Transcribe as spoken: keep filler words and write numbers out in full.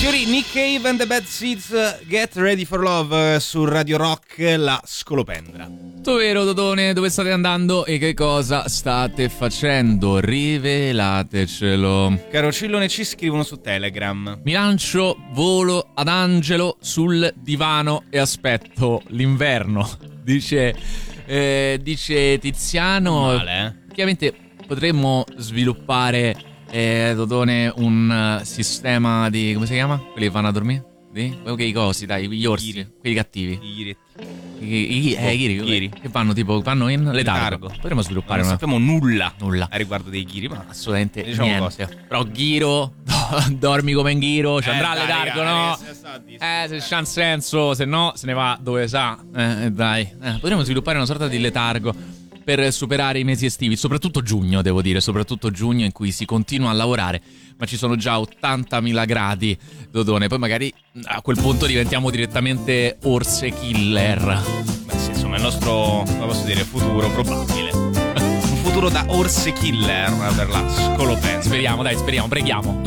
Fiori, Nick Cave and the Bad Seeds, Get Ready for Love su Radio Rock, la scolopendra. Tutto vero, Dodone, dove state andando e che cosa state facendo? Rivelatecelo. Caro Cillone, ci scrivono su Telegram. Mi lancio, volo ad Angelo sul divano e aspetto l'inverno, dice, eh, dice Tiziano. Male, eh? Chiaramente potremmo sviluppare, eh, Dodone, un uh, sistema di, come si chiama? Quelli che vanno a dormire? Di? Ok, i cosi, dai, gli orsi, Ghiri. quelli cattivi. I ghiretti. I, i, eh, i ghiri, Ghiri. che vanno tipo, vanno in letargo. Letargo. Potremmo sviluppare Non una... sappiamo nulla, Nulla. a riguardo dei ghiri, ma Assolutamente diciamo niente. cose. Però Ghiro, dormi come in Ghiro, ci Eh, andrà a dai, letargo, raga, no? ragazzi, sa di- Eh, se c'ha un senso, se no se ne va dove sa. Eh, dai. Eh, potremmo sviluppare una sorta di letargo per superare i mesi estivi, soprattutto giugno, devo dire, soprattutto giugno in cui si continua a lavorare, ma ci sono già ottantamila gradi, Dodone. Poi magari a quel punto diventiamo direttamente orse killer. Beh sì, insomma, il nostro, come posso dire, futuro probabile. Un futuro da orse killer per la scolopendra. Speriamo, dai, speriamo, preghiamo.